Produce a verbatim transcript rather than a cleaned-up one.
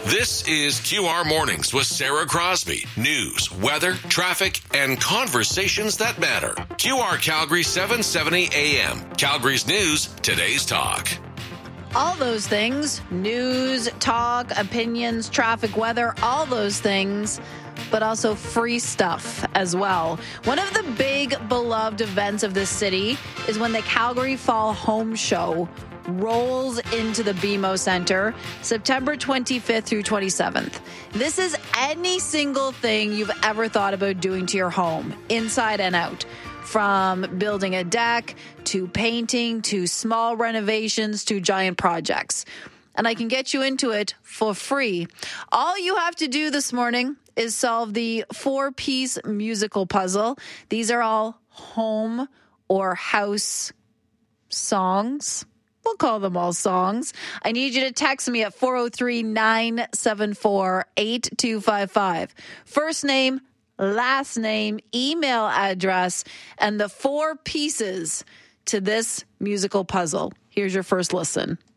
This is Q R Mornings with Sarah Crosby. News, weather, traffic, and conversations that matter. Q R Calgary seven seventy A M. Calgary's news, today's talk. All those things, news, talk, opinions, traffic, weather, all those things, but also free stuff as well. One of the big beloved events of this city is when the Calgary Fall Home Show rolls into the B M O Centre September twenty-fifth through twenty-seventh. This is any single thing you've ever thought about doing to your home, inside and out. From building a deck, to painting, to small renovations, to giant projects. And I can get you into it for free. All you have to do this morning is solve the four-piece musical puzzle. These are all home or house songs. We'll call them all songs. I need you to text me at four oh three, nine seven four, eight two five five. First name, last name, email address, and the four pieces to this musical puzzle. Here's your first listen.